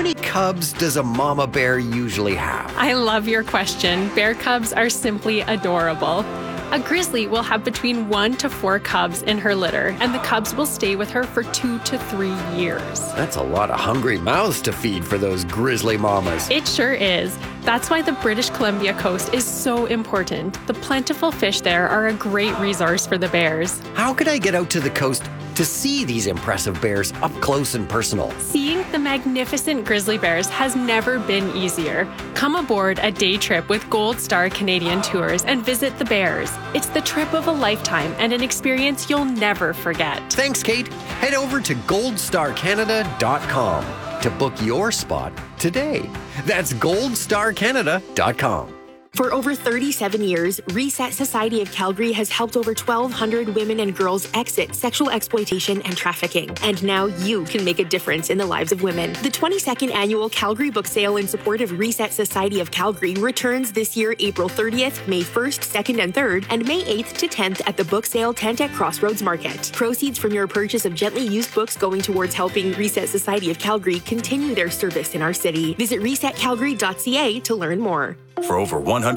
many cubs does a mama bear usually have? I love your question. Bear cubs are simply adorable. A grizzly will have between 1 to 4 cubs in her litter, and the cubs will stay with her for 2 to 3 years. That's a lot of hungry mouths to feed for those grizzly mamas. It sure is. That's why the British Columbia coast is so important. The plentiful fish there are a great resource for the bears. How could I get out to the coast to see these impressive bears up close and personal? Seeing the magnificent grizzly bears has never been easier. Come aboard a day trip with Gold Star Canadian Tours and visit the bears. It's the trip of a lifetime and an experience you'll never forget. Thanks, Kate. Head over to goldstarcanada.com to book your spot today. That's goldstarcanada.com. For over 37 years, Reset Society of Calgary has helped over 1,200 women and girls exit sexual exploitation and trafficking. And now you can make a difference in the lives of women. The 22nd annual Calgary Book Sale in support of Reset Society of Calgary returns this year, April 30th, May 1st, 2nd, and 3rd, and May 8th to 10th at the Book Sale tent at Crossroads Market. Proceeds from your purchase of gently used books going towards helping Reset Society of Calgary continue their service in our city. Visit resetcalgary.ca to learn more. For over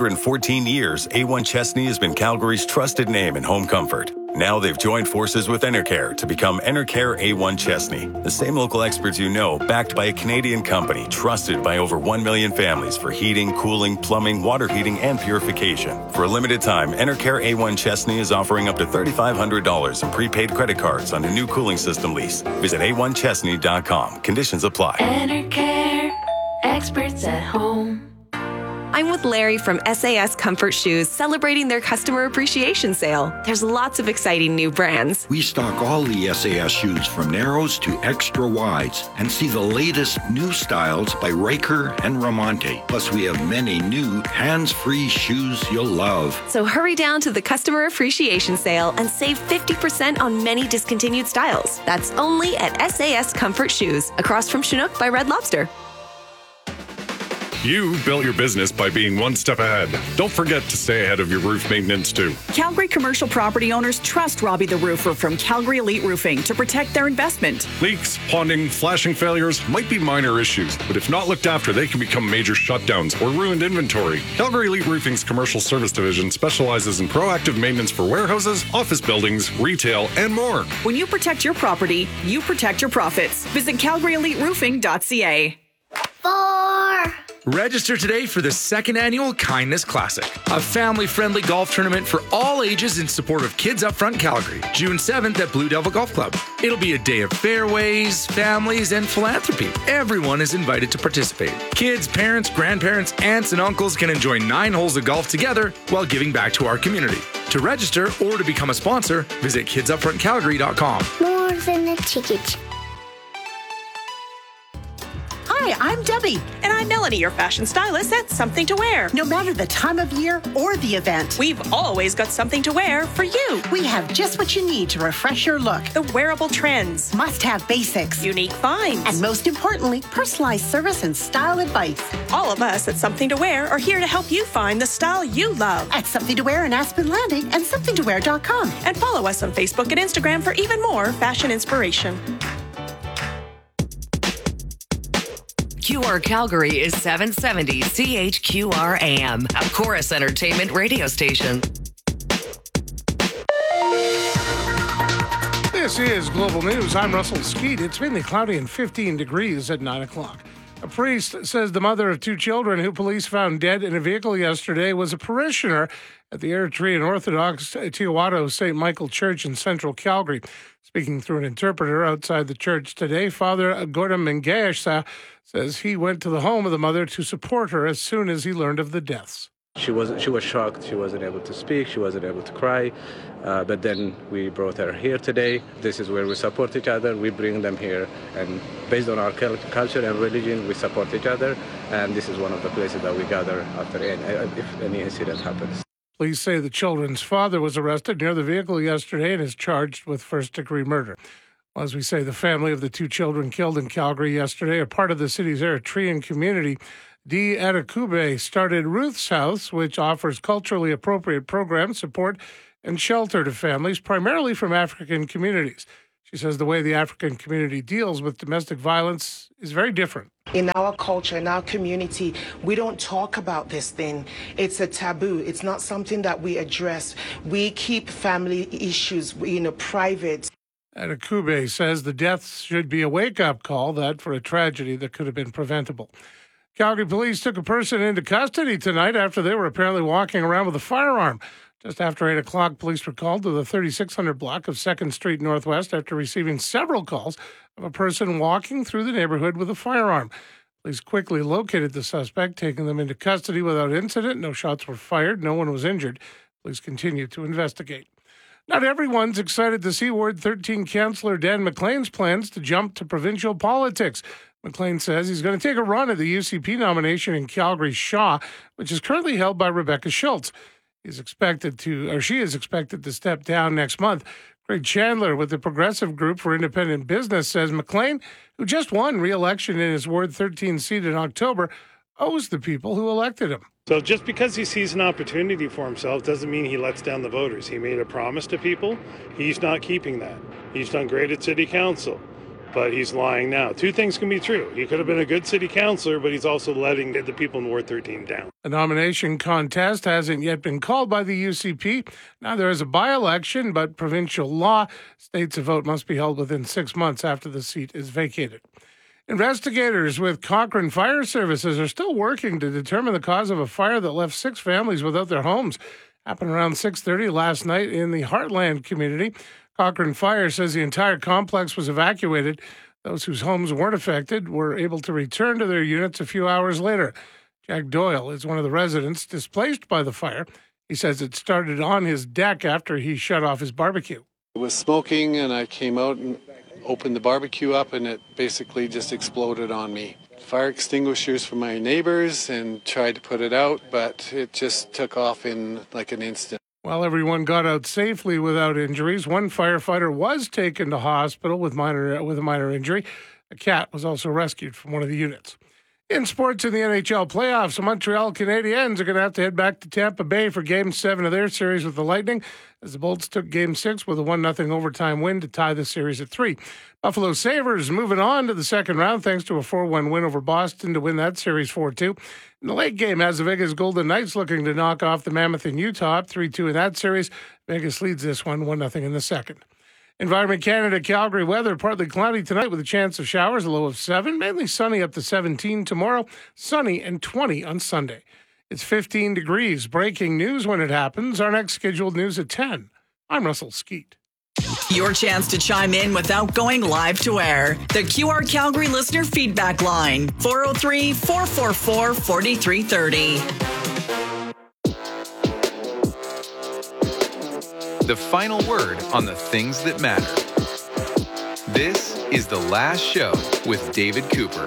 114 years, A1 Chesney has been Calgary's trusted name in home comfort. Now they've joined forces with Enercare to become Enercare A1 Chesney. The same local experts you know, backed by a Canadian company, trusted by over 1 million families for heating, cooling, plumbing, water heating, and purification. For a limited time, Enercare A1 Chesney is offering up to $3,500 in prepaid credit cards on a new cooling system lease. Visit a1chesney.com. Conditions apply. Enercare, experts at home. I'm with Larry from SAS Comfort Shoes, celebrating their customer appreciation sale. There's lots of exciting new brands. We stock all the SAS shoes from narrows to extra wides and see the latest new styles by Riker and Ramonte. Plus, we have many new hands-free shoes you'll love. So hurry down to the customer appreciation sale and save 50% on many discontinued styles. That's only at SAS Comfort Shoes, across from Chinook by Red Lobster. You built your business by being one step ahead. Don't forget to stay ahead of your roof maintenance, too. Calgary commercial property owners trust Robbie the Roofer from Calgary Elite Roofing to protect their investment. Leaks, ponding, flashing failures might be minor issues, but if not looked after, they can become major shutdowns or ruined inventory. Calgary Elite Roofing's commercial service division specializes in proactive maintenance for warehouses, office buildings, retail, and more. When you protect your property, you protect your profits. Visit calgaryeliteroofing.ca. 4. Register today for the 2nd annual Kindness Classic, a family-friendly golf tournament for all ages in support of Kids Upfront Calgary, June 7th at Blue Devil Golf Club. It'll be a day of fairways, families, and philanthropy. Everyone is invited to participate. Kids, parents, grandparents, aunts, and uncles can enjoy 9 holes of golf together while giving back to our community. To register or to become a sponsor, visit kidsupfrontcalgary.com. More than a ticket. Hi, I'm Debbie. And I'm Melanie, your fashion stylist at Something to Wear. No matter the time of year or the event, we've always got something to wear for you. We have just what you need to refresh your look. The wearable trends. Must-have basics. Unique finds. And most importantly, personalized service and style advice. All of us at Something to Wear are here to help you find the style you love. At Something to Wear in Aspen Landing and somethingtowear.com. And follow us on Facebook and Instagram for even more fashion inspiration. QR Calgary is 770 CHQR AM, a Chorus Entertainment radio station. This is Global News. I'm Russell Skeet. It's mainly cloudy and 15 degrees at 9 o'clock. A priest says the mother of 2 children who police found dead in a vehicle yesterday was a parishioner at the Eritrean Orthodox Tewahedo St. Michael Church in central Calgary. Speaking through an interpreter outside the church today, Father Gordon Mengesha says he went to the home of the mother to support her as soon as he learned of the deaths. She was shocked. She wasn't able to speak. She wasn't able to cry. But then we brought her here today. This is where we support each other. We bring them here. And based on our culture and religion, we support each other. And this is one of the places that we gather after if any incident happens. Police say the children's father was arrested near the vehicle yesterday and is charged with first-degree murder. As we say, the family of the 2 children killed in Calgary yesterday are part of the city's Eritrean community. Dee Adekube started Ruth's House, which offers culturally appropriate programs, support, and shelter to families, primarily from African communities. She says the way the African community deals with domestic violence is very different. In our culture, in our community, we don't talk about this thing. It's a taboo. It's not something that we address. We keep family issues, private. And Akube says the deaths should be a wake-up call for a tragedy that could have been preventable. Calgary police took a person into custody tonight after they were apparently walking around with a firearm. Just after 8 o'clock, police were called to the 3600 block of 2nd Street Northwest after receiving several calls of a person walking through the neighborhood with a firearm. Police quickly located the suspect, taking them into custody without incident. No shots were fired. No one was injured. Police continue to investigate. Not everyone's excited to see Ward 13 Councillor Dan McLean's plans to jump to provincial politics. McLean says he's going to take a run at the UCP nomination in Calgary's Shaw, which is currently held by Rebecca Schultz. She is expected to step down next month. Greg Chandler with the Progressive Group for Independent Business says McLean, who just won re-election in his Ward 13 seat in October, owes the people who elected him. So just because he sees an opportunity for himself doesn't mean he lets down the voters. He made a promise to people. He's not keeping that. He's done great at city council, but he's lying now. Two things can be true. He could have been a good city councillor, but he's also letting the people in Ward 13 down. The nomination contest hasn't yet been called by the UCP. Now there is a by-election, but provincial law states a vote must be held within 6 months after the seat is vacated. Investigators with Cochrane Fire Services are still working to determine the cause of a fire that left 6 families without their homes. Happened around 6:30 last night in the Heartland community. Cochrane Fire says the entire complex was evacuated. Those whose homes weren't affected were able to return to their units a few hours later. Jack Doyle is one of the residents displaced by the fire. He says it started on his deck after he shut off his barbecue. It was smoking, and I came out and opened the barbecue up, and it basically just exploded on me. Fire extinguishers from my neighbors and tried to put it out, but it just took off in like an instant. While everyone got out safely without injuries, one firefighter was taken to hospital with a minor injury. A cat was also rescued from one of the units. In sports in the NHL playoffs, the Montreal Canadiens are going to have to head back to Tampa Bay for Game 7 of their series with the Lightning, as the Bolts took Game 6 with a 1-0 overtime win to tie the series at 3. Buffalo Sabres moving on to the second round thanks to a 4-1 win over Boston to win that series 4-2. In the late game, as the Vegas Golden Knights looking to knock off the Mammoth in Utah, 3-2 in that series. Vegas leads this one 1-0 in the second. Environment Canada, Calgary weather, partly cloudy tonight with a chance of showers, a low of 7. Mainly sunny up to 17 tomorrow, sunny and 20 on Sunday. It's 15 degrees. Breaking news when it happens. Our next scheduled news at 10. I'm Russell Skeet. Your chance to chime in without going live to air. The QR Calgary listener feedback line, 403-444-4330. The final word on the things that matter. This is The Last Show with David Cooper.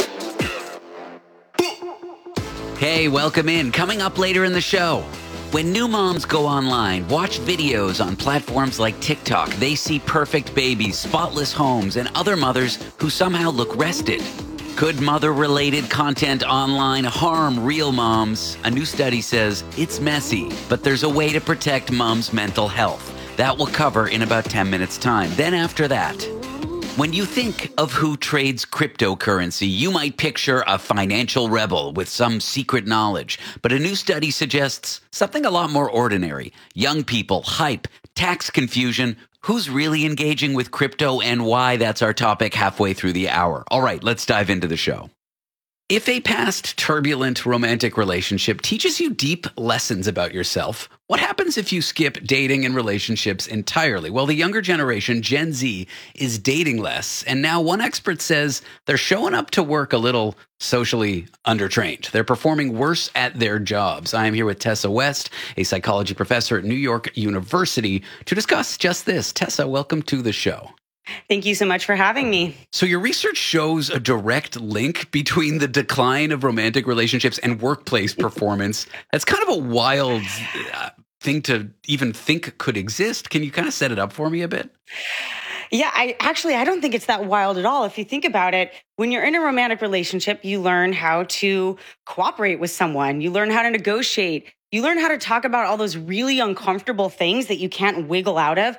Hey, welcome in. Coming up later in the show. When new moms go online, watch videos on platforms like TikTok, they see perfect babies, spotless homes, and other mothers who somehow look rested. Could mother-related content online harm real moms? A new study says it's messy, but there's a way to protect moms' mental health. That we'll cover in about 10 minutes' time. Then after that, when you think of who trades cryptocurrency, you might picture a financial rebel with some secret knowledge. But a new study suggests something a lot more ordinary. Young people, hype, tax confusion. Who's really engaging with crypto and why? That's our topic halfway through the hour. All right, let's dive into the show. If a past turbulent romantic relationship teaches you deep lessons about yourself, what happens if you skip dating and relationships entirely? Well, the younger generation, Gen Z, is dating less. And now one expert says they're showing up to work a little socially undertrained. They're performing worse at their jobs. I am here with Tessa West, a psychology professor at New York University, to discuss just this. Tessa, welcome to the show. Thank you so much for having me. So your research shows a direct link between the decline of romantic relationships and workplace performance. That's kind of a wild thing to even think could exist. Can you kind of set it up for me a bit? Yeah, I don't think it's that wild at all. If you think about it, when you're in a romantic relationship, you learn how to cooperate with someone. You learn how to negotiate. You learn how to talk about all those really uncomfortable things that you can't wiggle out of.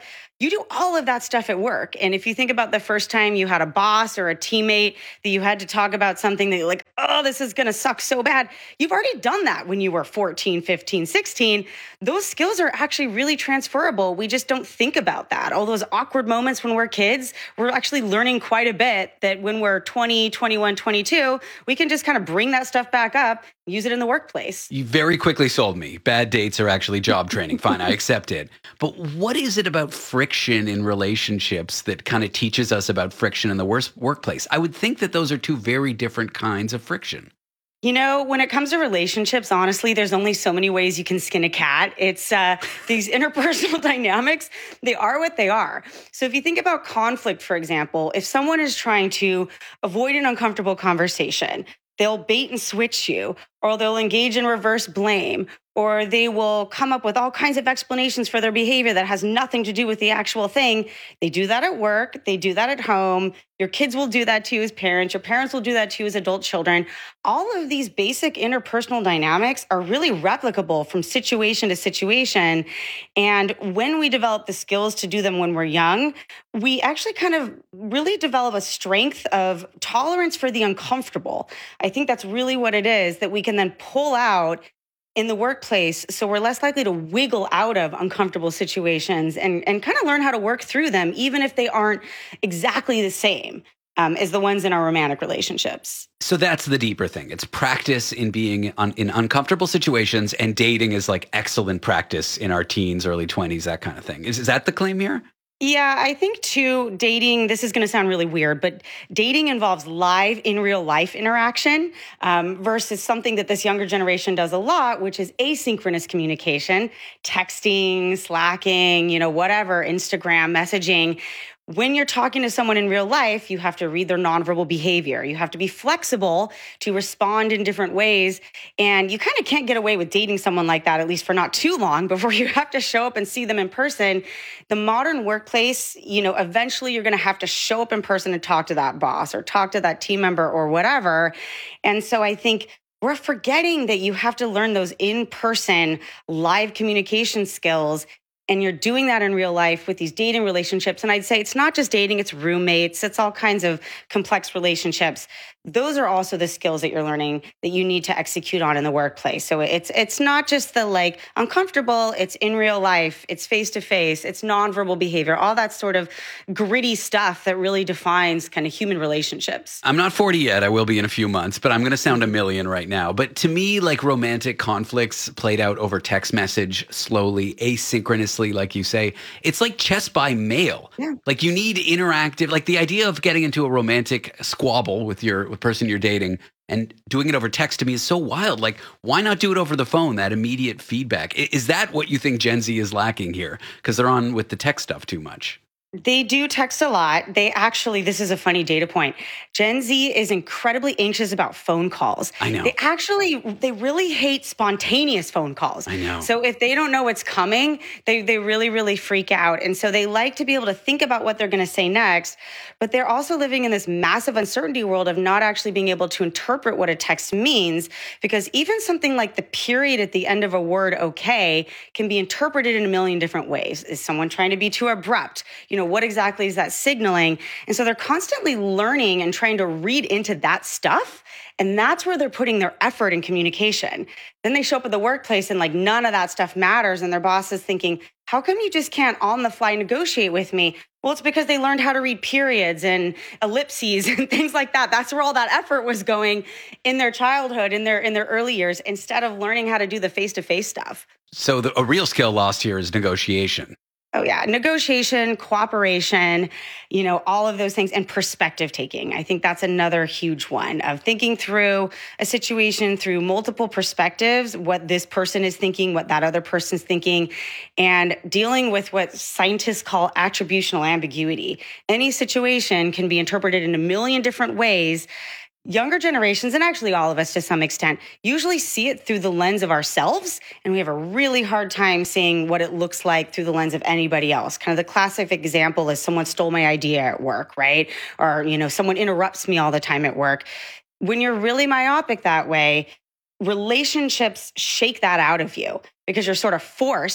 You do all of that stuff at work. And if you think about the first time you had a boss or a teammate that you had to talk about something that you're like, oh, this is going to suck so bad. You've already done that when you were 14, 15, 16. Those skills are actually really transferable. We just don't think about that. All those awkward moments when we're kids, we're actually learning quite a bit that when we're 20, 21, 22, we can just kind of bring that stuff back up, use it in the workplace. You very quickly sold me. Bad dates are actually job training. Fine, I accept it. But what is it about friction in relationships that kind of teaches us about friction in the workplace? I would think that those are two very different kinds of friction. You know, when it comes to relationships, honestly, there's only so many ways you can skin a cat. It's these interpersonal dynamics, they are what they are. So if you think about conflict, for example, if someone is trying to avoid an uncomfortable conversation, they'll bait and switch you, or they'll engage in reverse blame, or they will come up with all kinds of explanations for their behavior that has nothing to do with the actual thing. They do that at work. They do that at home. Your kids will do that to you as parents. Your parents will do that to you as adult children. All of these basic interpersonal dynamics are really replicable from situation to situation. And when we develop the skills to do them when we're young, we actually kind of really develop a strength of tolerance for the uncomfortable. I think that's really what it is that we can then pull out in the workplace, so we're less likely to wiggle out of uncomfortable situations and kind of learn how to work through them, even if they aren't exactly the same as the ones in our romantic relationships. So that's the deeper thing. It's practice in being in uncomfortable situations, and dating is like excellent practice in our teens, early 20s, that kind of thing. Is that the claim here? Yeah, I think too, dating, this is going to sound really weird, but dating involves live in real life interaction versus something that this younger generation does a lot, which is asynchronous communication, texting, slacking, whatever, Instagram, messaging. When you're talking to someone in real life, you have to read their nonverbal behavior. You have to be flexible to respond in different ways. And you kind of can't get away with dating someone like that, at least for not too long, before you have to show up and see them in person. The modern workplace, eventually you're going to have to show up in person and talk to that boss or talk to that team member or whatever. And so I think we're forgetting that you have to learn those in-person live communication skills. And you're doing that in real life with these dating relationships. And I'd say it's not just dating, it's roommates, it's all kinds of complex relationships. Those are also the skills that you're learning that you need to execute on in the workplace. So it's not just the uncomfortable, it's in real life, it's face-to-face, it's nonverbal behavior, all that sort of gritty stuff that really defines kind of human relationships. I'm not 40 yet. I will be in a few months, but I'm going to sound a million right now. But to me, romantic conflicts played out over text message, slowly, asynchronously, like you say, it's like chess by mail. Yeah. You need interactive, the idea of getting into a romantic squabble with the person you're dating and doing it over text to me is so wild. Why not do it over the phone, that immediate feedback? Is that what you think Gen Z is lacking here? Because they're on with the tech stuff too much. They do text a lot. This is a funny data point. Gen Z is incredibly anxious about phone calls. I know. They really hate spontaneous phone calls. I know. So if they don't know what's coming, they really, really freak out. And so they like to be able to think about what they're going to say next, but they're also living in this massive uncertainty world of not actually being able to interpret what a text means, because even something like the period at the end of a word, okay, can be interpreted in a million different ways. Is someone trying to be too abrupt? What exactly is that signaling? And so they're constantly learning and trying to read into that stuff. And that's where they're putting their effort in communication. Then they show up at the workplace and none of that stuff matters. And their boss is thinking, how come you just can't on the fly negotiate with me? Well, it's because they learned how to read periods and ellipses and things like that. That's where all that effort was going in their childhood, in their early years, instead of learning how to do the face-to-face stuff. So a real skill lost here is negotiation. Oh, yeah. Negotiation, cooperation, all of those things, and perspective taking. I think that's another huge one of thinking through a situation through multiple perspectives, what this person is thinking, what that other person's thinking, and dealing with what scientists call attributional ambiguity. Any situation can be interpreted in a million different ways. Younger generations, and actually all of us to some extent, usually see it through the lens of ourselves, and we have a really hard time seeing what it looks like through the lens of anybody else. Kind of the classic example is someone stole my idea at work, right? Or, someone interrupts me all the time at work. When you're really myopic that way, relationships shake that out of you because you're sort of forced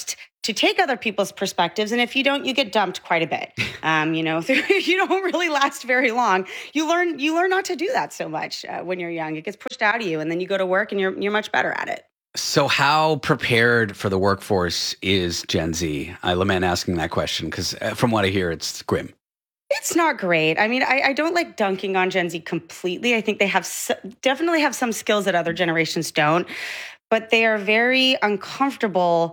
to take other people's perspectives. And if you don't, you get dumped quite a bit. You don't really last very long. You learn not to do that so much when you're young. It gets pushed out of you, and then you go to work and you're much better at it. So how prepared for the workforce is Gen Z? I lament asking that question because from what I hear, it's grim. It's not great. I mean, I don't like dunking on Gen Z completely. I think they definitely have some skills that other generations don't, but they are very uncomfortable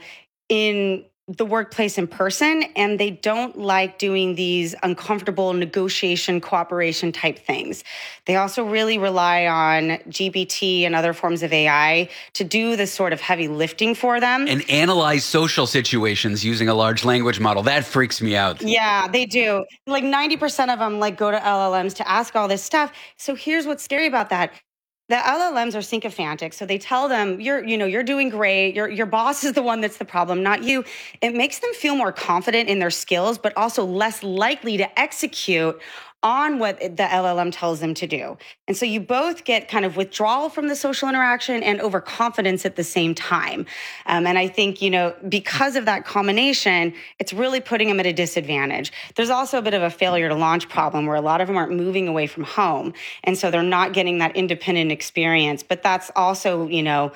in the workplace in person, and they don't like doing these uncomfortable negotiation, cooperation type things. They also really rely on GPT and other forms of AI to do this sort of heavy lifting for them. And analyze social situations using a large language model. That freaks me out. Yeah, they do. Like 90% of them go to LLMs to ask all this stuff. So here's what's scary about that. The LLMs are sycophantic, so they tell them you're doing great. Your boss is the one that's the problem, not you. It makes them feel more confident in their skills, but also less likely to execute on what the LLM tells them to do. And so you both get kind of withdrawal from the social interaction and overconfidence at the same time. And I think, because of that combination, it's really putting them at a disadvantage. There's also a bit of a failure to launch problem where a lot of them aren't moving away from home. And so they're not getting that independent experience. But that's also,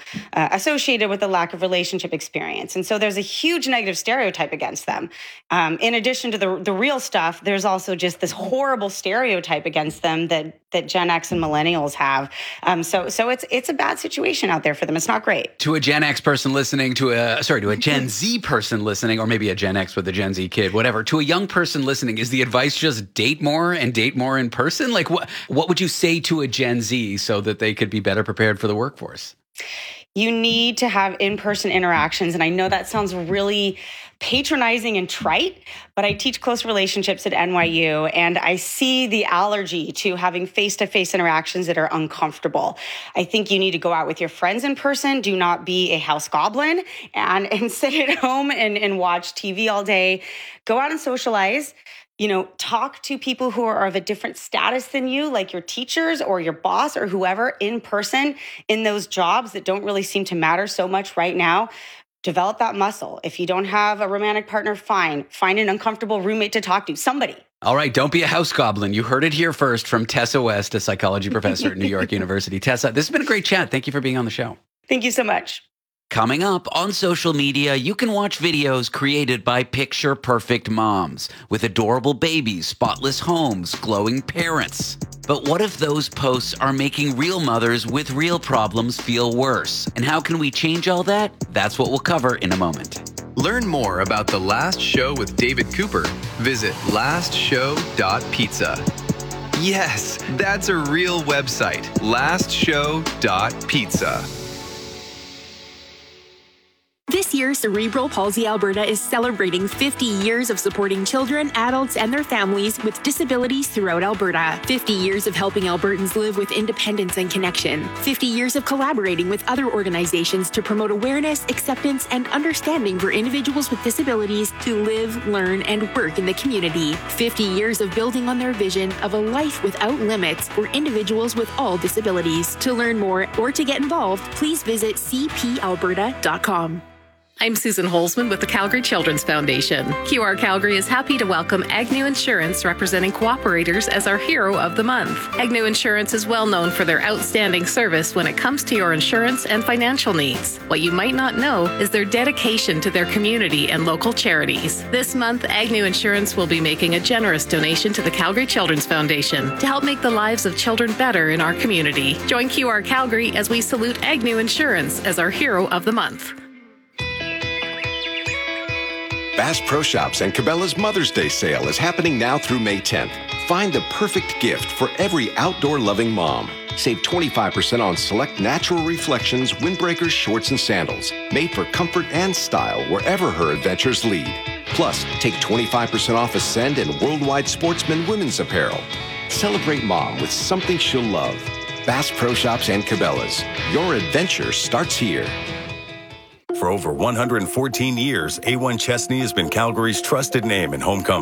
associated with the lack of relationship experience. And so there's a huge negative stereotype against them. In addition to the real stuff, there's also just this horrible stereotype against them that Gen X and millennials have. So it's a bad situation out there for them. It's not great. To a Gen X person listening, to a Gen Z person listening, or maybe a Gen X with a Gen Z kid, whatever, to a young person listening, is the advice just date more and date more in person? Like what would you say to a Gen Z so that they could be better prepared for the workforce? You need to have in-person interactions. And I know that sounds really patronizing and trite, but I teach close relationships at NYU, and I see the allergy to having face-to-face interactions that are uncomfortable. I think you need to go out with your friends in person. Do not be a house goblin and sit at home and watch TV all day. Go out and socialize. Talk to people who are of a different status than you, like your teachers or your boss or whoever, in person in those jobs that don't really seem to matter so much right now. Develop that muscle. If you don't have a romantic partner, fine. Find an uncomfortable roommate to talk to, somebody. All right, don't be a house goblin. You heard it here first from Tessa West, a psychology professor at New York University. Tessa, this has been a great chat. Thank you for being on the show. Thank you so much. Coming up on social media, you can watch videos created by Picture Perfect Moms with adorable babies, spotless homes, glowing parents. But what if those posts are making real mothers with real problems feel worse? And how can we change all that? That's what we'll cover in a moment. Learn more about The Last Show with David Cooper. Visit lastshow.pizza. Yes, that's a real website, lastshow.pizza. This year, Cerebral Palsy Alberta is celebrating 50 years of supporting children, adults, and their families with disabilities throughout Alberta. 50 years of helping Albertans live with independence and connection. 50 years of collaborating with other organizations to promote awareness, acceptance, and understanding for individuals with disabilities to live, learn, and work in the community. 50 years of building on their vision of a life without limits for individuals with all disabilities. To learn more or to get involved, please visit cpalberta.com. I'm Susan Holzman with the Calgary Children's Foundation. QR Calgary is happy to welcome Agnew Insurance, representing cooperators, as our Hero of the Month. Agnew Insurance is well known for their outstanding service when it comes to your insurance and financial needs. What you might not know is their dedication to their community and local charities. This month, Agnew Insurance will be making a generous donation to the Calgary Children's Foundation to help make the lives of children better in our community. Join QR Calgary as we salute Agnew Insurance as our Hero of the Month. Bass Pro Shops and Cabela's Mother's Day sale is happening now through May 10th. Find the perfect gift for every outdoor-loving mom. Save 25% on select Natural Reflections windbreakers, shorts, and sandals, made for comfort and style wherever her adventures lead. Plus, take 25% off Ascend and Worldwide Sportsman women's apparel. Celebrate mom with something she'll love. Bass Pro Shops and Cabela's. Your adventure starts here. For over 114 years, A1 Chesney has been Calgary's trusted name in home comfort.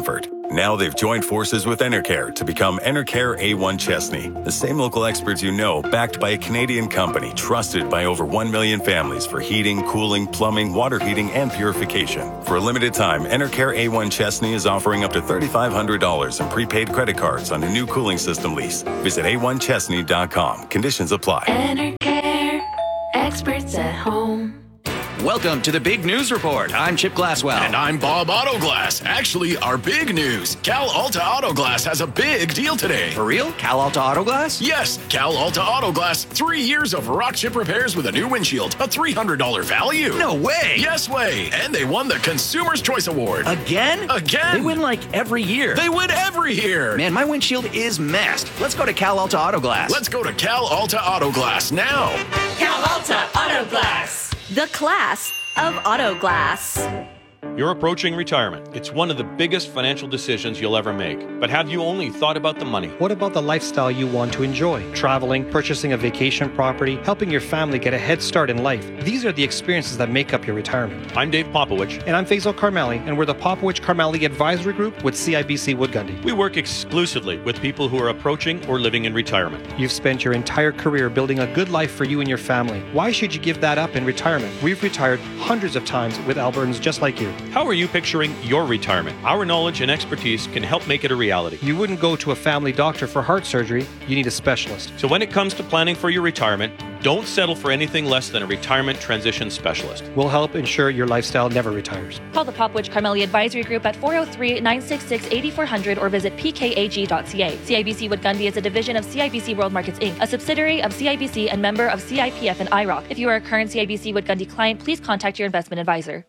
Now they've joined forces with Enercare to become Enercare A1 Chesney. The same local experts you know, backed by a Canadian company trusted by over 1 million families for heating, cooling, plumbing, water heating, and purification. For a limited time, Enercare A1 Chesney is offering up to $3,500 in prepaid credit cards on a new cooling system lease. Visit a1chesney.com. Conditions apply. Enercare, experts at home. Welcome to the Big News Report. I'm Chip Glasswell. And I'm Bob Autoglass. Actually, our big news. Cal Alta Autoglass has a big deal today. For real? Cal Alta Autoglass? Yes, Cal Alta Autoglass. 3 years of rock chip repairs with a new windshield. A $300 value. No way. Yes way. And they won the Consumer's Choice Award. Again? Again. They win like every year. They win every year. Man, my windshield is messed. Let's go to Cal Alta Autoglass. Let's go to Cal Alta Autoglass now. Cal Alta Autoglass. The class of auto glass. You're approaching retirement. It's one of the biggest financial decisions you'll ever make. But have you only thought about the money? What about the lifestyle you want to enjoy? Traveling, purchasing a vacation property, helping your family get a head start in life. These are the experiences that make up your retirement. I'm Dave Popowich. And I'm Faisal Karmali, and we're the Popowich-Karmali Advisory Group with CIBC Wood Gundy. We work exclusively with people who are approaching or living in retirement. You've spent your entire career building a good life for you and your family. Why should you give that up in retirement? We've retired hundreds of times with Albertans just like you. How are you picturing your retirement? Our knowledge and expertise can help make it a reality. You wouldn't go to a family doctor for heart surgery. You need a specialist. So when it comes to planning for your retirement, don't settle for anything less than a retirement transition specialist. We'll help ensure your lifestyle never retires. Call the Popowich-Karmali Advisory Group at 403-966-8400 or visit pkag.ca. CIBC Wood Gundy is a division of CIBC World Markets Inc., a subsidiary of CIBC and member of CIPF and IROC. If you are a current CIBC Wood Gundy client, please contact your investment advisor.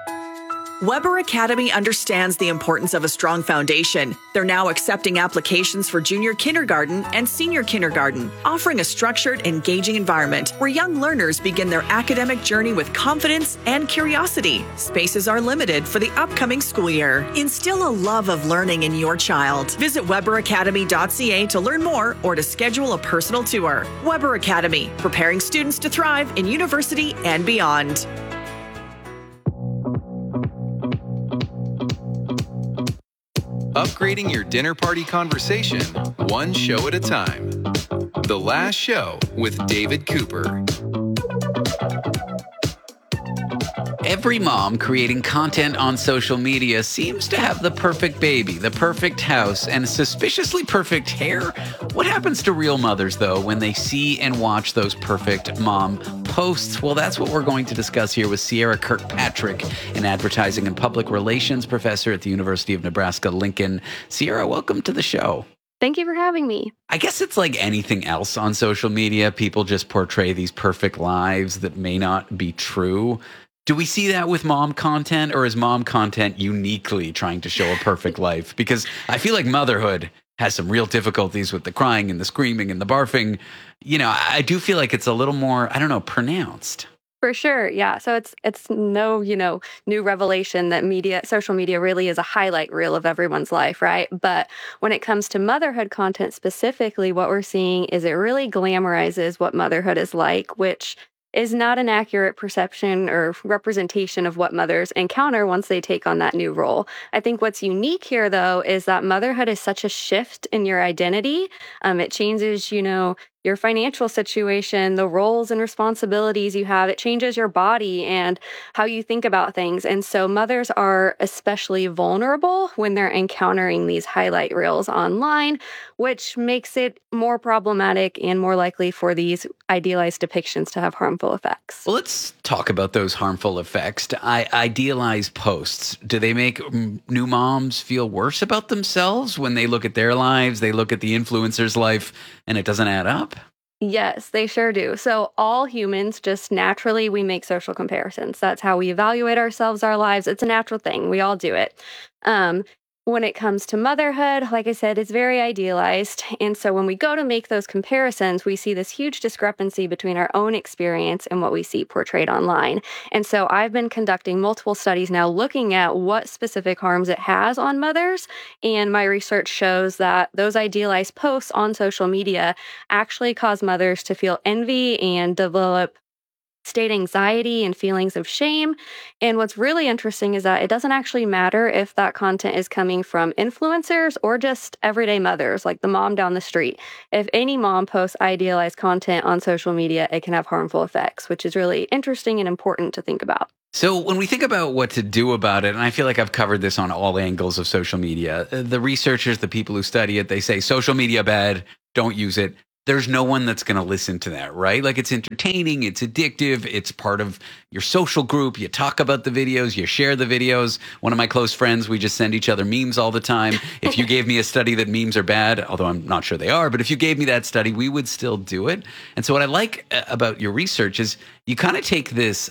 Weber Academy understands the importance of a strong foundation. They're now accepting applications for junior kindergarten and senior kindergarten, offering a structured, engaging environment where young learners begin their academic journey with confidence and curiosity. Spaces are limited for the upcoming school year. Instill a love of learning in your child. Visit weberacademy.ca to learn more or to schedule a personal tour. Weber Academy, preparing students to thrive in university and beyond. Upgrading your dinner party conversation, one show at a time. The Last Show with David Cooper. Every mom creating content on social media seems to have the perfect baby, the perfect house, and suspiciously perfect hair. What happens to real mothers, though, when they see and watch those perfect mom posts? Well, that's what we're going to discuss here with Sierra Kirkpatrick, an advertising and public relations professor at the University of Nebraska-Lincoln. Sierra, welcome to the show. Thank you for having me. I guess it's like anything else on social media. People just portray these perfect lives that may not be true. Do we see that with mom content, or is mom content uniquely trying to show a perfect life? Because I feel like motherhood has some real difficulties with the crying and the screaming and the barfing. You know, I do feel like it's a little more, I don't know, pronounced. For sure, yeah. So it's no, new revelation that social media really is a highlight reel of everyone's life, right? But when it comes to motherhood content specifically, what we're seeing is it really glamorizes what motherhood is like, which is not an accurate perception or representation of what mothers encounter once they take on that new role. I think what's unique here, though, is that motherhood is such a shift in your identity. It changes, your financial situation, the roles and responsibilities you have. It changes your body and how you think about things. And so mothers are especially vulnerable when they're encountering these highlight reels online, which makes it more problematic and more likely for these idealized depictions to have harmful effects. Well, let's talk about those harmful effects. Idealized posts. Do they make new moms feel worse about themselves when they look at their lives, they look at the influencer's life, and it doesn't add up? Yes, they sure do. So all humans, just naturally, we make social comparisons. That's how we evaluate ourselves, our lives. It's a natural thing. We all do it. When it comes to motherhood, like I said, it's very idealized. And so when we go to make those comparisons, we see this huge discrepancy between our own experience and what we see portrayed online. And so I've been conducting multiple studies now looking at what specific harms it has on mothers. And my research shows that those idealized posts on social media actually cause mothers to feel envy and develop state anxiety and feelings of shame. And what's really interesting is that it doesn't actually matter if that content is coming from influencers or just everyday mothers, like the mom down the street. If any mom posts idealized content on social media, it can have harmful effects, which is really interesting and important to think about. So when we think about what to do about it, and I feel like I've covered this on all angles of social media, the researchers, the people who study it, they say social media bad, don't use it. There's no one that's going to listen to that, right? Like, it's entertaining, it's addictive, it's part of your social group. You talk about the videos, you share the videos. One of my close friends, we just send each other memes all the time. If you gave me a study that memes are bad, although I'm not sure they are, but if you gave me that study, we would still do it. And so what I like about your research is you kind of take this,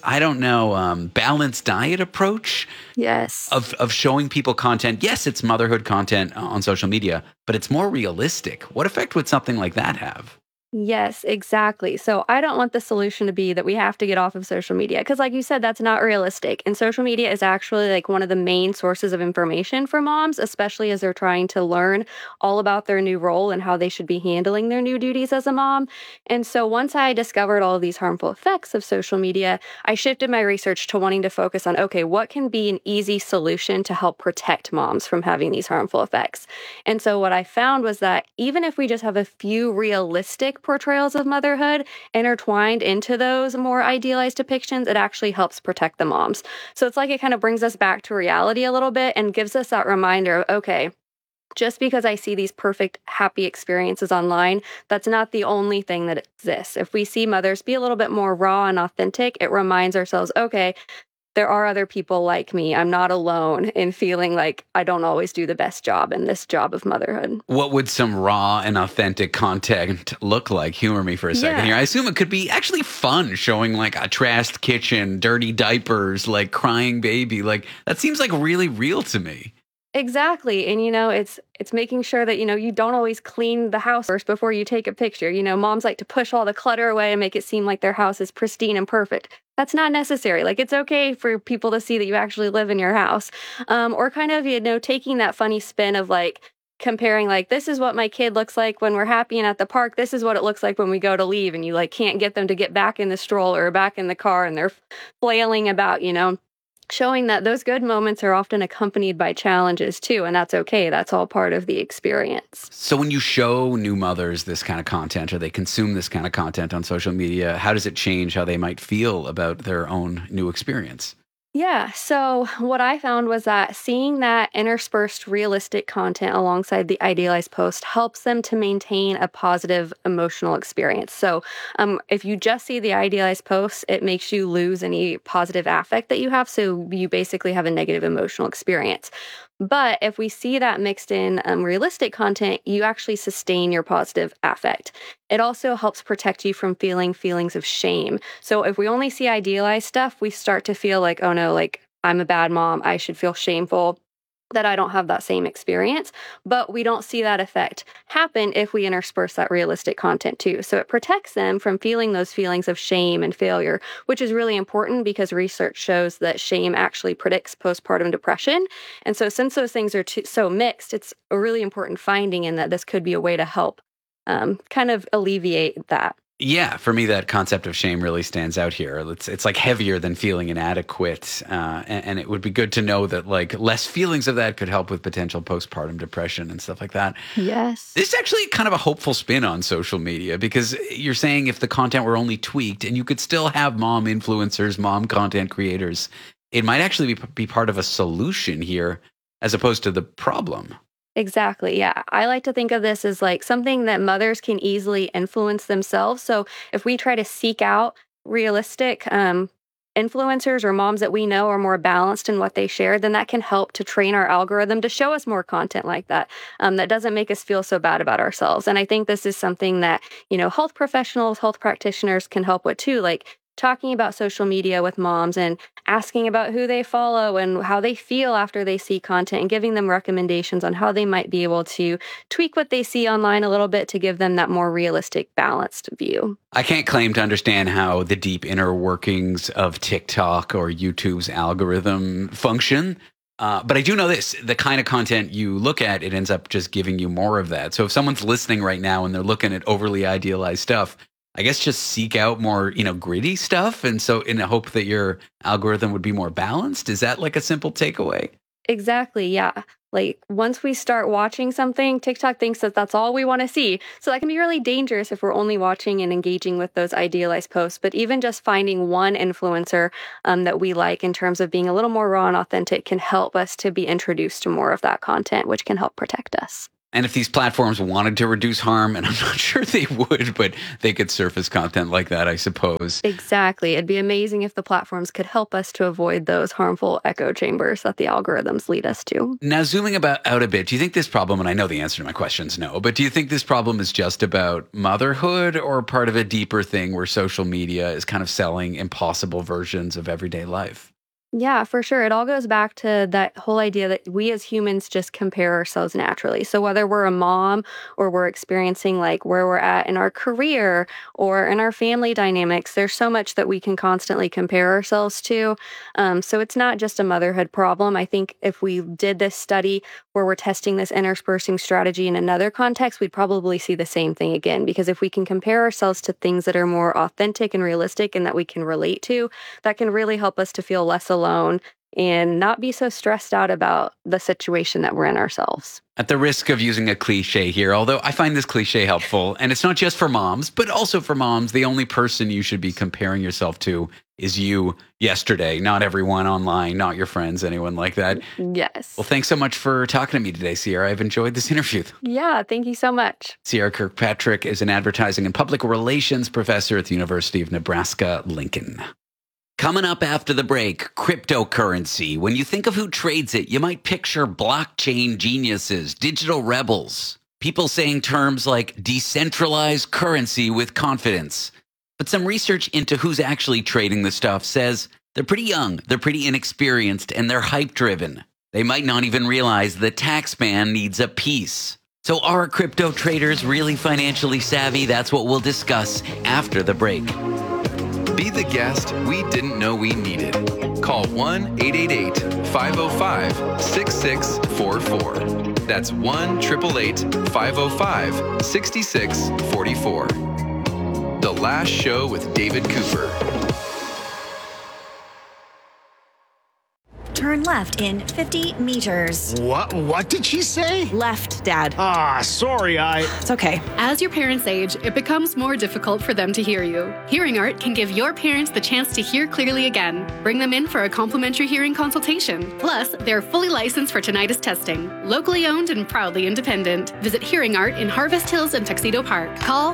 balanced diet approach. Yes. Of showing people content. Yes, it's motherhood content on social media, but it's more realistic. What effect would something like that have? Yes, exactly. So I don't want the solution to be that we have to get off of social media because, like you said, that's not realistic. And social media is actually like one of the main sources of information for moms, especially as they're trying to learn all about their new role and how they should be handling their new duties as a mom. And so once I discovered all of these harmful effects of social media, I shifted my research to wanting to focus on, okay, what can be an easy solution to help protect moms from having these harmful effects? And so what I found was that even if we just have a few realistic portrayals of motherhood intertwined into those more idealized depictions, it actually helps protect the moms. So it's like it kind of brings us back to reality a little bit and gives us that reminder of, okay, just because I see these perfect, happy experiences online, that's not the only thing that exists. If we see mothers be a little bit more raw and authentic, it reminds ourselves, okay, there are other people like me. I'm not alone in feeling like I don't always do the best job in this job of motherhood. What would some raw and authentic content look like? Humor me for a second here. I assume it could be actually fun, showing like a trashed kitchen, dirty diapers, like crying baby. Like, that seems like really real to me. Exactly. And, it's making sure that, you don't always clean the house first before you take a picture. Moms like to push all the clutter away and make it seem like their house is pristine and perfect. That's not necessary. Like, it's okay for people to see that you actually live in your house. Or kind of, taking that funny spin of like comparing, like, this is what my kid looks like when we're happy and at the park. This is what it looks like when we go to leave. And you like can't get them to get back in the stroller or back in the car and they're flailing about, showing that those good moments are often accompanied by challenges too, and that's okay. That's all part of the experience. So when you show new mothers this kind of content, or they consume this kind of content on social media, how does it change how they might feel about their own new experience? Yeah, so what I found was that seeing that interspersed realistic content alongside the idealized post helps them to maintain a positive emotional experience. So if you just see the idealized post, it makes you lose any positive affect that you have. So you basically have a negative emotional experience. But if we see that mixed in realistic content, you actually sustain your positive affect. It also helps protect you from feeling feelings of shame. So if we only see idealized stuff, we start to feel like, oh no, like I'm a bad mom. I should feel shameful that I don't have that same experience. But we don't see that effect happen if we intersperse that realistic content too. So it protects them from feeling those feelings of shame and failure, which is really important because research shows that shame actually predicts postpartum depression. And so since those things are so mixed, it's a really important finding in that this could be a way to help kind of alleviate that. Yeah, for me, that concept of shame really stands out here. It's like heavier than feeling inadequate. And it would be good to know that like less feelings of that could help with potential postpartum depression and stuff like that. Yes. This is actually kind of a hopeful spin on social media because you're saying if the content were only tweaked and you could still have mom influencers, mom content creators, it might actually be part of a solution here as opposed to the problem. Exactly. Yeah. I like to think of this as like something that mothers can easily influence themselves. So if we try to seek out realistic influencers or moms that we know are more balanced in what they share, then that can help to train our algorithm to show us more content like that, that doesn't make us feel so bad about ourselves. And I think this is something that, health professionals, health practitioners can help with too, like talking about social media with moms and asking about who they follow and how they feel after they see content and giving them recommendations on how they might be able to tweak what they see online a little bit to give them that more realistic, balanced view. I can't claim to understand how the deep inner workings of TikTok or YouTube's algorithm function. But I do know this, the kind of content you look at, it ends up just giving you more of that. So if someone's listening right now and they're looking at overly idealized stuff, I guess, just seek out more, gritty stuff. And so in the hope that your algorithm would be more balanced. Is that like a simple takeaway? Exactly. Yeah. Like once we start watching something, TikTok thinks that that's all we want to see. So that can be really dangerous if we're only watching and engaging with those idealized posts. But even just finding one influencer that we like in terms of being a little more raw and authentic can help us to be introduced to more of that content, which can help protect us. And if these platforms wanted to reduce harm, and I'm not sure they would, but they could surface content like that, I suppose. Exactly. It'd be amazing if the platforms could help us to avoid those harmful echo chambers that the algorithms lead us to. Now, zooming out a bit, do you think this problem, and I know the answer to my question is no, but do you think this problem is just about motherhood or part of a deeper thing where social media is kind of selling impossible versions of everyday life? Yeah, for sure. It all goes back to that whole idea that we as humans just compare ourselves naturally. So whether we're a mom or we're experiencing like where we're at in our career or in our family dynamics, there's so much that we can constantly compare ourselves to. So it's not just a motherhood problem. I think if we did this study where we're testing this interspersing strategy in another context, we'd probably see the same thing again. Because if we can compare ourselves to things that are more authentic and realistic and that we can relate to, that can really help us to feel less alone and not be so stressed out about the situation that we're in ourselves. At the risk of using a cliche here, although I find this cliche helpful, and it's not just for moms, but also for moms, the only person you should be comparing yourself to is you yesterday, not everyone online, not your friends, anyone like that. Yes. Well, thanks so much for talking to me today, Sierra. I've enjoyed this interview. Yeah, thank you so much. Sierra Kirkpatrick is an advertising and public relations professor at the University of Nebraska-Lincoln. Coming up after the break, cryptocurrency. When you think of who trades it, you might picture blockchain geniuses, digital rebels, people saying terms like decentralized currency with confidence. But some research into who's actually trading the stuff says they're pretty young, they're pretty inexperienced, and they're hype-driven. They might not even realize the tax man needs a piece. So are crypto traders really financially savvy? That's what we'll discuss after the break. Be the guest we didn't know we needed. Call 1-888-505-6644. That's 1-888-505-6644. The Last Show with David Cooper. Turn left in 50 meters. What did she say? Left, Dad. Sorry, It's okay. As your parents age, it becomes more difficult for them to hear you. Hearing Art can give your parents the chance to hear clearly again. Bring them in for a complimentary hearing consultation. Plus, they're fully licensed for tinnitus testing. Locally owned and proudly independent. Visit Hearing Art in Harvest Hills and Tuxedo Park. Call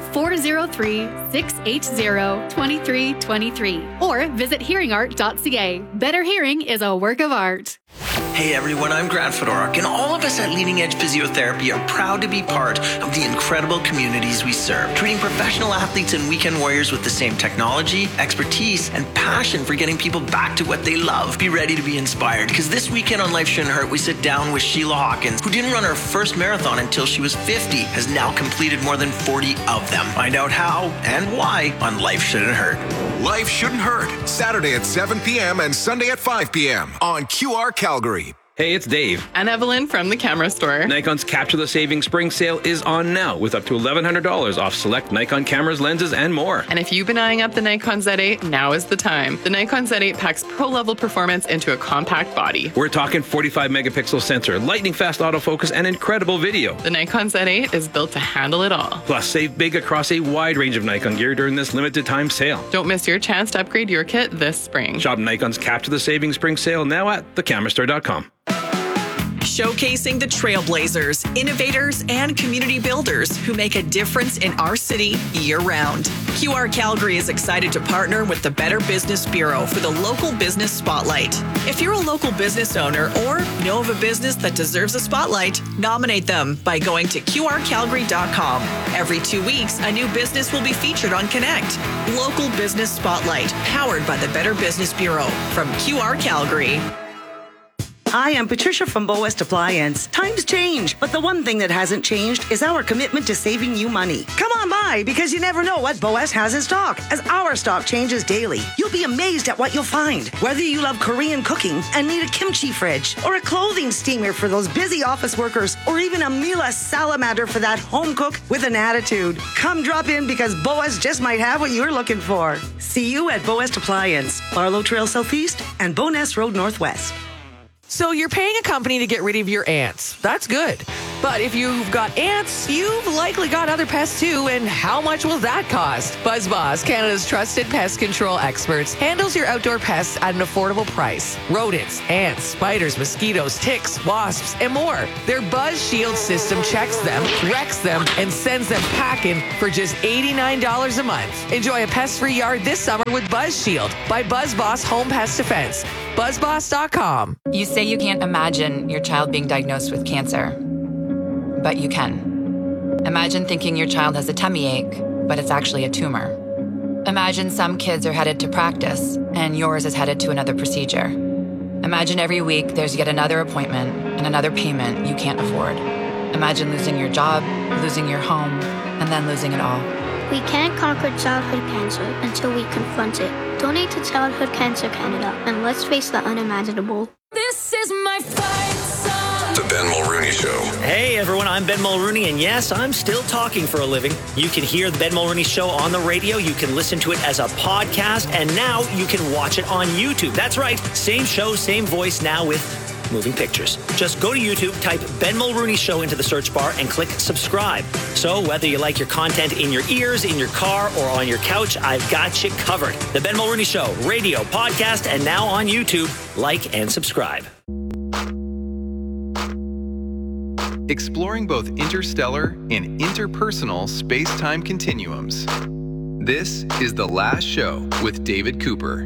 403-680-2323 or visit hearingart.ca. Better hearing is a work of art. Hey everyone, I'm Grant Fedoruk, and all of us at Leading Edge Physiotherapy are proud to be part of the incredible communities we serve, treating professional athletes and weekend warriors with the same technology, expertise, and passion for getting people back to what they love. Be ready to be inspired, because this weekend on Life Shouldn't Hurt, we sit down with Sheila Hawkins, who didn't run her first marathon until she was 50, has now completed more than 40 of them. Find out how and why on Life Shouldn't Hurt. Life Shouldn't Hurt, Saturday at 7 p.m. and Sunday at 5 p.m. on QR Calgary. Hey, it's Dave. And Evelyn from the camera store. Nikon's Capture the Savings Spring Sale is on now with up to $1,100 off select Nikon cameras, lenses, and more. And if you've been eyeing up the Nikon Z8, now is the time. The Nikon Z8 packs pro-level performance into a compact body. We're talking 45 megapixel sensor, lightning fast autofocus, and incredible video. The Nikon Z8 is built to handle it all. Plus, save big across a wide range of Nikon gear during this limited time sale. Don't miss your chance to upgrade your kit this spring. Shop Nikon's Capture the Savings Spring Sale now at thecamerastore.com. Showcasing the trailblazers, innovators, and community builders who make a difference in our city year-round. QR Calgary is excited to partner with the Better Business Bureau for the Local Business Spotlight. If you're a local business owner or know of a business that deserves a spotlight, nominate them by going to qrcalgary.com. Every 2 weeks, a new business will be featured on Connect. Local Business Spotlight, powered by the Better Business Bureau from QR Calgary. Hi, I'm Patricia from Boest Appliance. Times change, but the one thing that hasn't changed is our commitment to saving you money. Come on by, because you never know what Boest has in stock, as our stock changes daily. You'll be amazed at what you'll find. Whether you love Korean cooking and need a kimchi fridge, or a clothing steamer for those busy office workers, or even a Miele salamander for that home cook with an attitude, come drop in because Boest just might have what you're looking for. See you at Boest Appliance, Barlow Trail Southeast and Bowness Road Northwest. So you're paying a company to get rid of your ants. That's good. But if you've got ants, you've likely got other pests too, and how much will that cost? BuzzBoss, Canada's trusted pest control experts, handles your outdoor pests at an affordable price. Rodents, ants, spiders, mosquitoes, ticks, wasps, and more. Their Buzz Shield system checks them, wrecks them, and sends them packing for just $89 a month. Enjoy a pest-free yard this summer with Buzz Shield by BuzzBoss Home Pest Defense. BuzzBoss.com. You say you can't imagine your child being diagnosed with cancer, but you can. Imagine thinking your child has a tummy ache, but it's actually a tumor. Imagine some kids are headed to practice, and yours is headed to another procedure. Imagine every week there's yet another appointment and another payment you can't afford. Imagine losing your job, losing your home, and then losing it all. We can't conquer childhood cancer until we confront it. Donate to Childhood Cancer Canada, and let's face the unimaginable. This is my fight song. The Ben Mulrooney Show. Hey everyone, I'm Ben Mulrooney, and yes, I'm still talking for a living. You can hear the Ben Mulrooney Show on the radio, you can listen to it as a podcast, and now you can watch it on YouTube. That's right, same show, same voice, now with moving pictures. Just go to YouTube, type Ben Mulrooney Show into the search bar, and click subscribe. So whether you like your content in your ears, in your car, or on your couch, I've got you covered. The Ben Mulrooney Show, radio, podcast, and now on YouTube. Like and subscribe. Exploring both interstellar and interpersonal space-time continuums. This is The Last Show with David Cooper.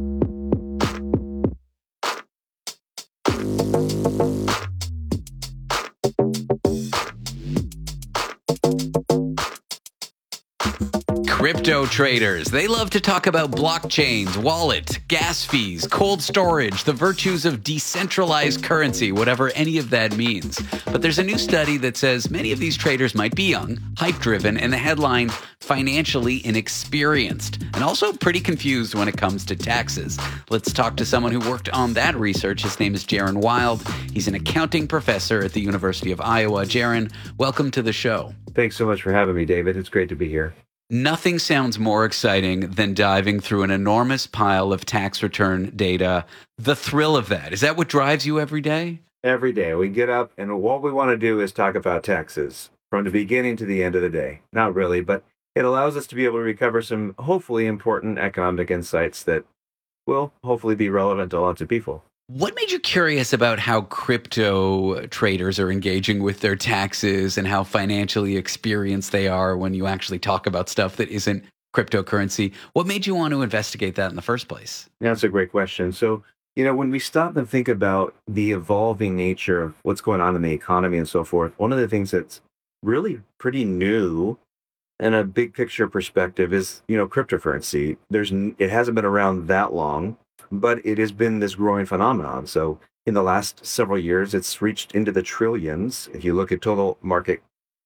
Crypto traders. They love to talk about blockchains, wallets, gas fees, cold storage, the virtues of decentralized currency, whatever any of that means. But there's a new study that says many of these traders might be young, hype-driven, and the headline, financially inexperienced, and also pretty confused when it comes to taxes. Let's talk to someone who worked on that research. His name is Jaron Wild. He's an accounting professor at the University of Iowa. Jaron, welcome to the show. Thanks so much for having me, David. It's great to be here. Nothing sounds more exciting than diving through an enormous pile of tax return data. The thrill of that. Is that what drives you every day? Every day. We get up and what we want to do is talk about taxes from the beginning to the end of the day. Not really, but it allows us to be able to recover some hopefully important economic insights that will hopefully be relevant to lots of people. What made you curious about how crypto traders are engaging with their taxes and how financially experienced they are when you actually talk about stuff that isn't cryptocurrency? What made you want to investigate that in the first place? Yeah, that's a great question. So, when we stop and think about the evolving nature of what's going on in the economy and so forth, one of the things that's really pretty new in a big picture perspective is, cryptocurrency. It hasn't been around that long, but it has been this growing phenomenon. So in the last several years, it's reached into the trillions. If you look at total market,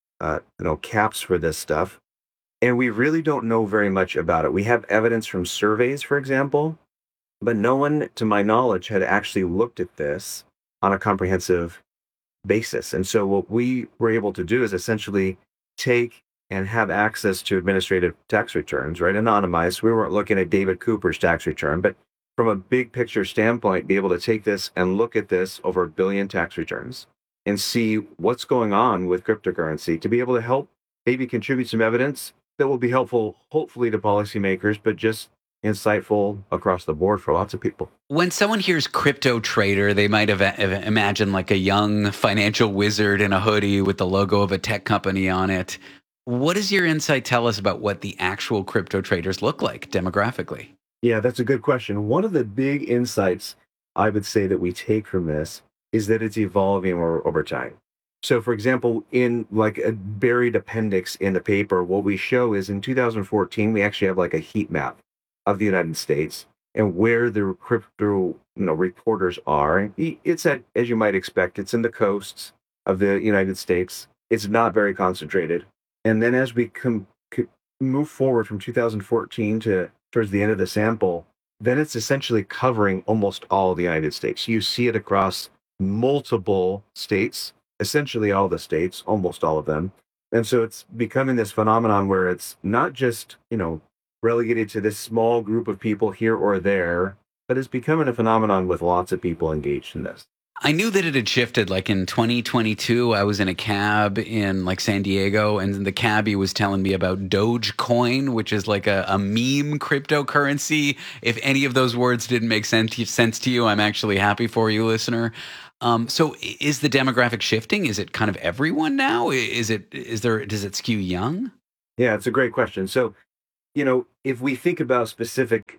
caps for this stuff, and we really don't know very much about it. We have evidence from surveys, for example, but no one, to my knowledge, had actually looked at this on a comprehensive basis. And so what we were able to do is essentially take and have access to administrative tax returns, right? Anonymized. We weren't looking at David Cooper's tax return, but from a big picture standpoint, be able to take this and look at this over 1 billion tax returns and see what's going on with cryptocurrency to be able to help maybe contribute some evidence that will be helpful, hopefully, to policymakers, but just insightful across the board for lots of people. When someone hears crypto trader, they might have imagined like a young financial wizard in a hoodie with the logo of a tech company on it. What does your insight tell us about what the actual crypto traders look like demographically? Yeah, that's a good question. One of the big insights I would say that we take from this is that it's evolving over time. So, for example, in like a buried appendix in the paper, what we show is in 2014, we actually have like a heat map of the United States. and where the crypto reporters are. It's at, as you might expect, it's in the coasts of the United States. It's not very concentrated. And then as we move forward from 2014 to towards the end of the sample, then it's essentially covering almost all the United States. You see it across multiple states, essentially all the states, almost all of them. And so it's becoming this phenomenon where it's not just, relegated to this small group of people here or there, but it's becoming a phenomenon with lots of people engaged in this. I knew that it had shifted. Like in 2022, I was in a cab in like San Diego, and the cabbie was telling me about Dogecoin, which is like a meme cryptocurrency. If any of those words didn't make sense to you, I'm actually happy for you, listener. So is the demographic shifting? Is it kind of everyone now? Does it skew young? Yeah, it's a great question. So, if we think about specific,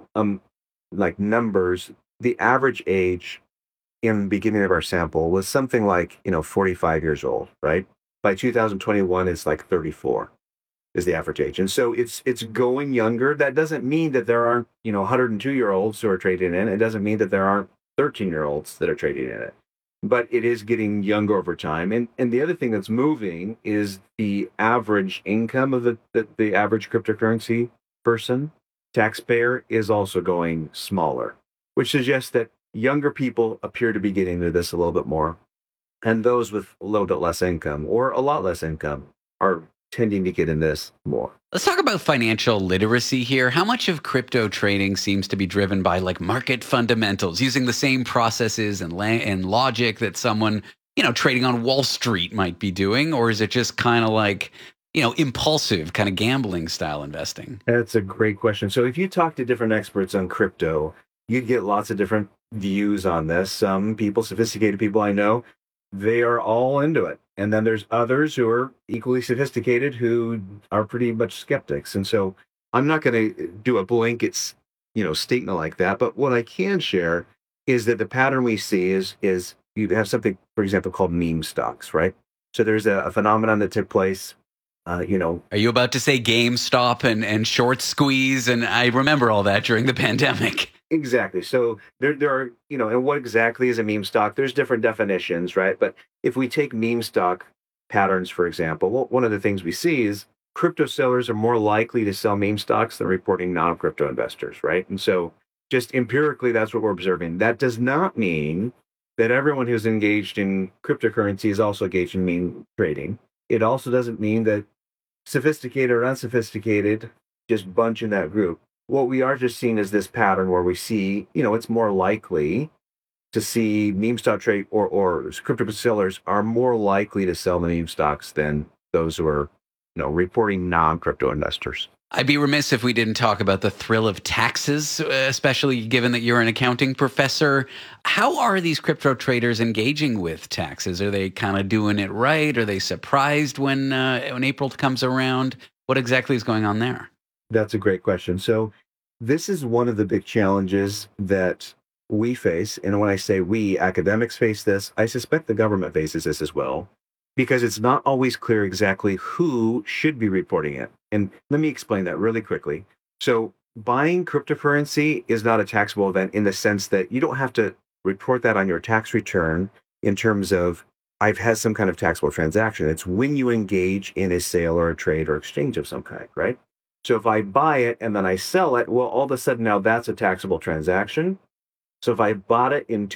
like numbers, the average age in the beginning of our sample was something like, 45 years old, right? By 2021, it's like 34 is the average age. And so it's going younger. That doesn't mean that there aren't, 102-year-olds who are trading in. It doesn't mean that there aren't 13-year-olds that are trading in it. But it is getting younger over time. And the other thing that's moving is the average income of the average cryptocurrency person, taxpayer, is also going smaller, which suggests that younger people appear to be getting into this a little bit more. And those with a little bit less income or a lot less income are tending to get in this more. Let's talk about financial literacy here. How much of crypto trading seems to be driven by like market fundamentals, using the same processes and logic that someone, trading on Wall Street might be doing? Or is it just kind of like, impulsive kind of gambling style investing? That's a great question. So if you talk to different experts on crypto, you'd get lots of different views on this. Some people, sophisticated people I know, they are all into it. And then there's others who are equally sophisticated who are pretty much skeptics. And so I'm not going to do a blanket, statement like that. But what I can share is that the pattern we see is you have something, for example, called meme stocks, right? So there's a phenomenon that took place. Are you about to say GameStop and short squeeze? And I remember all that during the pandemic. Exactly. So there are, and what exactly is a meme stock? There's different definitions, right? But if we take meme stock patterns, for example, one of the things we see is crypto sellers are more likely to sell meme stocks than reporting non-crypto investors, right? And so just empirically, that's what we're observing. That does not mean that everyone who's engaged in cryptocurrency is also engaged in meme trading. It also doesn't mean that sophisticated or unsophisticated just bunch in that group. What we are just seeing is this pattern where we see, it's more likely to see meme stock trade or crypto sellers are more likely to sell the meme stocks than those who are, reporting non-crypto investors. I'd be remiss if we didn't talk about the thrill of taxes, especially given that you're an accounting professor. How are these crypto traders engaging with taxes? Are they kind of doing it right? Are they surprised when April comes around? What exactly is going on there? That's a great question. So this is one of the big challenges that we face. And when I say we, academics face this, I suspect the government faces this as well, because it's not always clear exactly who should be reporting it. And let me explain that really quickly. So buying cryptocurrency is not a taxable event in the sense that you don't have to report that on your tax return in terms of I've had some kind of taxable transaction. It's when you engage in a sale or a trade or exchange of some kind, right? So if I buy it and then I sell it, well, all of a sudden now that's a taxable transaction. So if I bought it in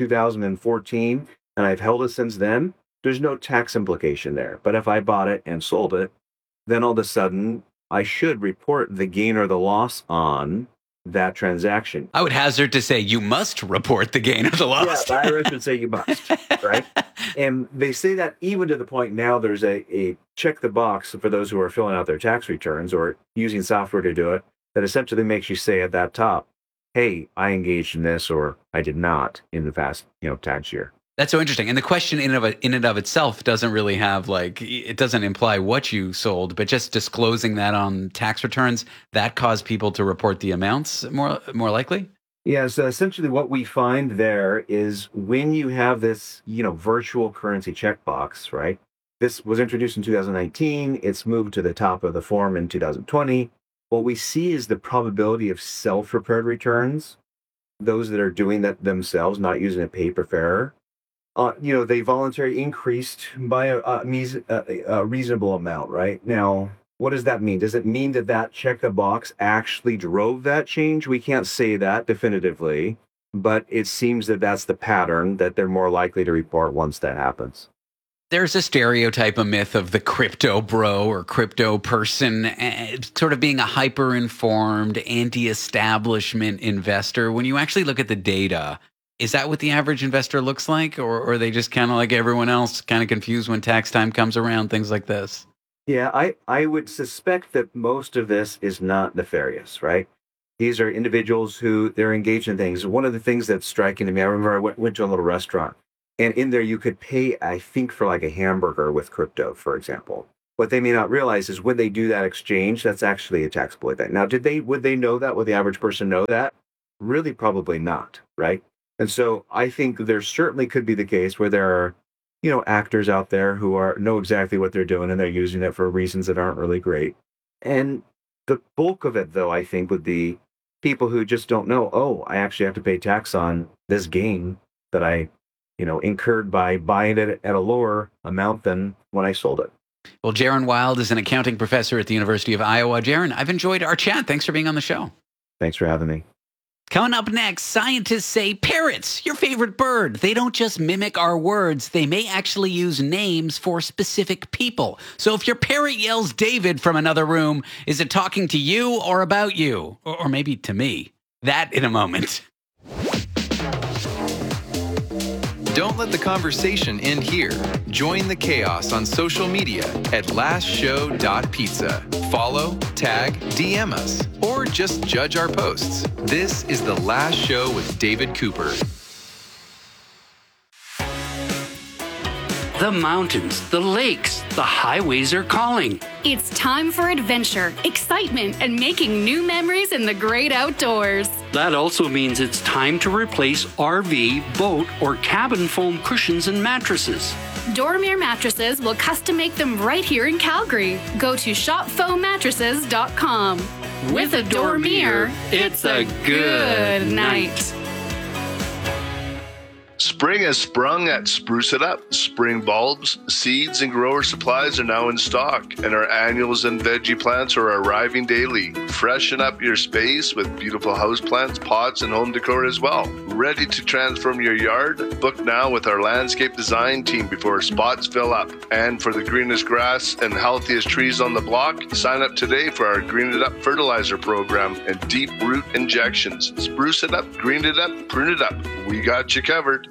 2014 and I've held it since then, there's no tax implication there. But if I bought it and sold it, then all of a sudden I should report the gain or the loss on that transaction. I would hazard to say you must report the gain or the loss. Yeah, the IRS would say you must, right? And they say that even to the point now there's a check the box for those who are filling out their tax returns or using software to do it that essentially makes you say at that top, hey, I engaged in this or I did not in the past, tax year. That's so interesting. And the question in and of itself doesn't really have it doesn't imply what you sold, but just disclosing that on tax returns, that caused people to report the amounts more likely? Yeah, so essentially what we find there is when you have this, virtual currency checkbox, right? This was introduced in 2019. It's moved to the top of the form in 2020. What we see is the probability of self-prepared returns those that are doing that themselves, not using a paper fare, they voluntarily increased by a reasonable amount, right? Now, what does that mean? Does it mean that check the box actually drove that change? We can't say that definitively, but it seems that that's the pattern that they're more likely to report once that happens. There's a stereotype, a myth of the crypto bro or crypto person sort of being a hyper-informed, anti-establishment investor. When you actually look at the data, is that what the average investor looks like? Or are they just kind of like everyone else, kind of confused when tax time comes around, things like this? Yeah, I would suspect that most of this is not nefarious, right? These are individuals who they're engaged in things. One of the things that's striking to me, I remember I went to a little restaurant, and in there you could pay, I think, for like a hamburger with crypto, for example. What they may not realize is when they do that exchange, that's actually a taxable event. Now, would they know that? Would the average person know that? Really, probably not, right? And so I think there certainly could be the case where there are, actors out there who know exactly what they're doing and they're using it for reasons that aren't really great. And the bulk of it, though, I think would be people who just don't know, oh, I actually have to pay tax on this gain that I, incurred by buying it at a lower amount than when I sold it. Well, Jaron Wild is an accounting professor at the University of Iowa. Jaron, I've enjoyed our chat. Thanks for being on the show. Thanks for having me. Coming up next, scientists say parrots, your favorite bird, they don't just mimic our words, they may actually use names for specific people. So if your parrot yells David from another room, is it talking to you or about you? Or maybe to me? That in a moment. Don't let the conversation end here. Join the chaos on social media at lastshow.pizza. Follow, tag, DM us, or just judge our posts. This is The Last Show with David Cooper. The mountains, the lakes, the highways are calling. It's time for adventure, excitement, and making new memories in the great outdoors. That also means it's time to replace RV, boat, or cabin foam cushions and mattresses. Dormier Mattresses will custom make them right here in Calgary. Go to shopfoammattresses.com. With a Dormier, it's a good night. Spring has sprung at Spruce It Up. Spring bulbs, seeds, and grower supplies are now in stock, and our annuals and veggie plants are arriving daily. Freshen up your space with beautiful houseplants, pots, and home decor as well. Ready to transform your yard? Book now with our landscape design team before spots fill up. And for the greenest grass and healthiest trees on the block, sign up today for our Green It Up fertilizer program and deep root injections. Spruce it up, green it up, prune it up. We got you covered.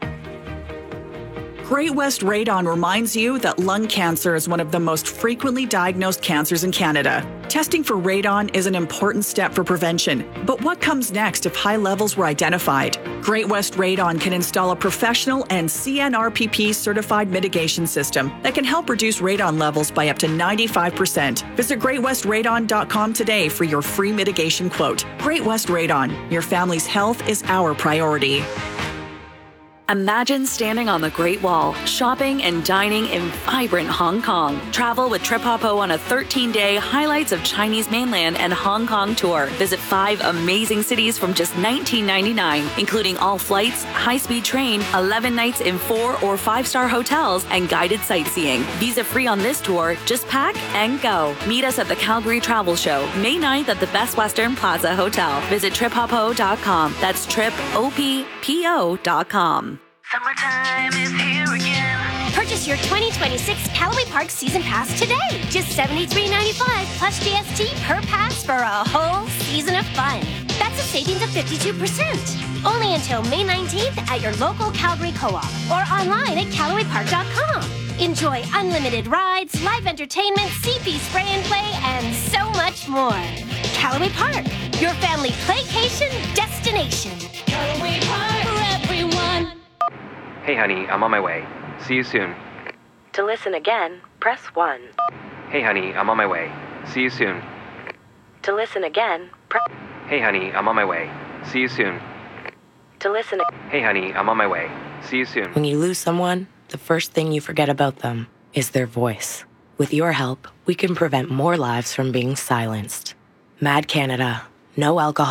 Great West Radon reminds you that lung cancer is one of the most frequently diagnosed cancers in Canada. Testing for radon is an important step for prevention. But what comes next if high levels were identified? Great West Radon can install a professional and CNRPP certified mitigation system that can help reduce radon levels by up to 95%. Visit greatwestradon.com today for your free mitigation quote. Great West Radon, your family's health is our priority. Imagine standing on the Great Wall, shopping and dining in vibrant Hong Kong. Travel with Trip Hoppo on a 13-day highlights of Chinese mainland and Hong Kong tour. Visit 5 amazing cities from just $19.99, including all flights, high-speed train, 11 nights in 4 or 5-star hotels, and guided sightseeing. Visa-free on this tour. Just pack and go. Meet us at the Calgary Travel Show, May 9th at the Best Western Plaza Hotel. Visit triphoppo.com. That's tripoppo.com. Summertime is here again. Purchase your 2026 Callaway Park Season Pass today. Just $73.95 plus GST per pass for a whole season of fun. That's a savings of 52%. Only until May 19th at your local Calgary Co-op or online at CallawayPark.com. Enjoy unlimited rides, live entertainment, CP spray and play, and so much more. Callaway Park, your family playcation destination. Callaway Park for everyone. Hey honey, I'm on my way. See you soon. To listen again, press 1. Hey honey, I'm on my way. See you soon. To listen again, Hey honey, I'm on my way. See you soon. To listen Hey honey, I'm on my way. See you soon. When you lose someone, the first thing you forget about them is their voice. With your help, we can prevent more lives from being silenced. Mad Canada. No alcohol,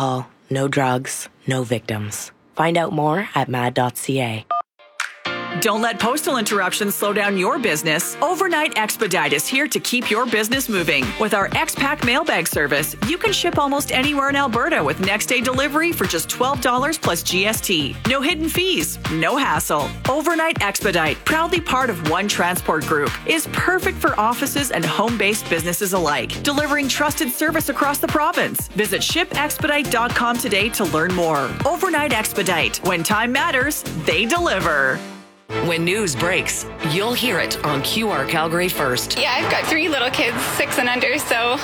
no drugs, no victims. Find out more at mad.ca. Don't let postal interruptions slow down your business. Overnight Expedite is here to keep your business moving. With our X-Pack mailbag service, you can ship almost anywhere in Alberta with next-day delivery for just $12 plus GST. No hidden fees, no hassle. Overnight Expedite, proudly part of One Transport Group, is perfect for offices and home-based businesses alike, delivering trusted service across the province. Visit shipexpedite.com today to learn more. Overnight Expedite. When time matters, they deliver. When news breaks, you'll hear it on QR Calgary first. Yeah, I've got 3 little kids, 6 and under, so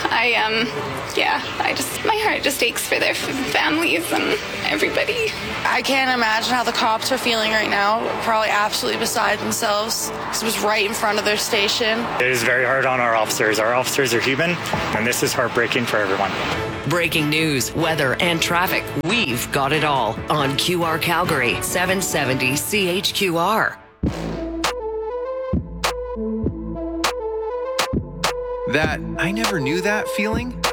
my heart just aches for their families and everybody. I can't imagine how the cops are feeling right now. Probably absolutely beside themselves because it was right in front of their station. It is very hard on our officers. Our officers are human, and this is heartbreaking for everyone. Breaking news, weather, and traffic. We've got it all on QR Calgary, 770 CHQR. That I never knew that feeling?